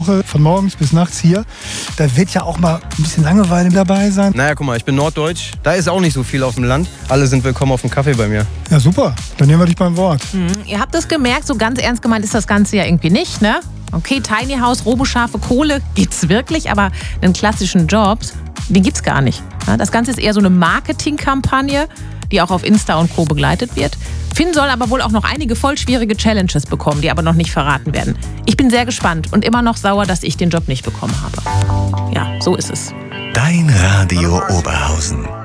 Woche von morgens bis nachts hier. Da wird ja auch mal ein bisschen Langeweile dabei sein. Naja, guck mal, ich bin norddeutsch. Da ist auch nicht so viel auf dem Land. Alle sind willkommen auf dem Kaffee bei mir. Ja, super. Dann nehmen wir dich beim Wort. Ihr habt es gemerkt, so ganz ernst gemeint ist das Ganze ja irgendwie nicht, ne? Okay, Tiny House, roboscharfe Kohle gibt's wirklich, aber einen klassischen Job, den gibt's gar nicht. Ja, das Ganze ist eher so eine Marketingkampagne, die auch auf Insta und Co. begleitet wird. Finn soll aber wohl auch noch einige voll schwierige Challenges bekommen, die aber noch nicht verraten werden. Ich bin sehr gespannt und immer noch sauer, dass ich den Job nicht bekommen habe. Ja, so ist es. Dein Radio Oberhausen.